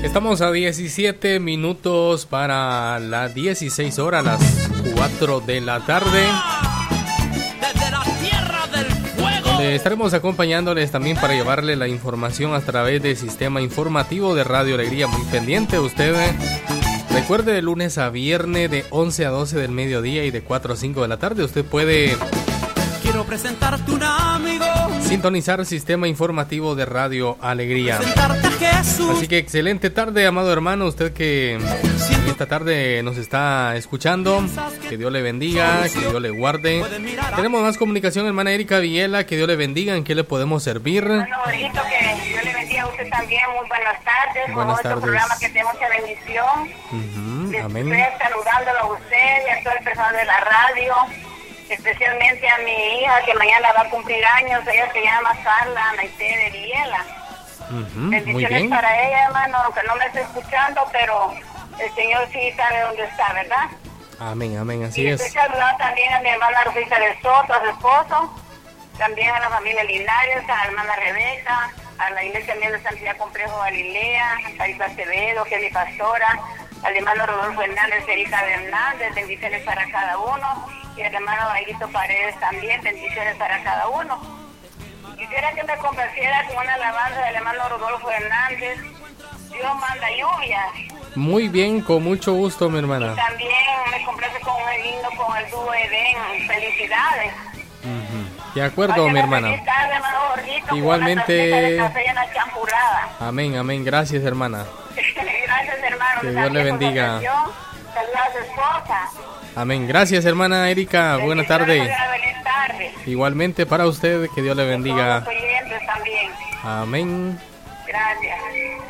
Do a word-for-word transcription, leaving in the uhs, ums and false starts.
Estamos a diecisiete minutos para las dieciséis horas, las cuatro de la tarde. Desde la tierra del fuego. Donde estaremos acompañándoles también para llevarle la información a través del sistema informativo de Radio Alegría. Muy pendiente usted. Recuerde, de lunes a viernes de once a doce del mediodía y de cuatro a cinco de la tarde. Usted puede Quiero presentarte un amigo. sintonizar el sistema informativo de Radio Alegría. Presentarte a Jesús. Así que excelente tarde, amado hermano, usted que esta tarde nos está escuchando. Que Dios le bendiga, que Dios le guarde. Tenemos más comunicación, hermana Erika Villela. Que Dios le bendiga. ¿En qué le podemos servir? Bueno, Jorgito, que Dios le bendiga a usted también. Muy buenas tardes. Buenas Con tardes. otro programa que tenemos mucha bendición. Uh-huh, amén. Estoy saludándolo a usted y a todo el personal de la radio. Especialmente a mi hija que mañana va a cumplir años. Ella se llama Carla Maite de Villela. Uh-huh, muy Bendiciones bien. para ella, hermano, aunque no me esté escuchando, pero el Señor sí sabe dónde está, ¿verdad? Amén, amén, así Y es. estoy saludando también a mi hermana Rufita de Soto, a su esposo, también a la familia Linares, a la hermana Rebeca, a la iglesia mía de Santidad Complejo Galilea, a Isa Acevedo, que es mi pastora, al hermano Rodolfo Hernández, Erika Hernández, bendiciones para cada uno, y al hermano Bailito Paredes también, bendiciones para cada uno. Quisiera que me complaciera con una alabanza del hermano Rodolfo Hernández, Dios manda lluvia. Muy bien, con mucho gusto, mi hermana. También me complace con el himno con el dúo Edén, felicidades. Uh-huh. De acuerdo, mi hermana. Feliz tarde, hermano Jorgito, Igualmente. con una tacita de café en la champurrada. Amén, amén, gracias, hermana. Gracias, hermano. Que Dios le bendiga. Saludos a su esposa. Amén, gracias, hermana Erika. Buena tarde. Feliz tarde. Igualmente para usted, que Dios le bendiga. Todos los oyentes también. Amén. Gracias.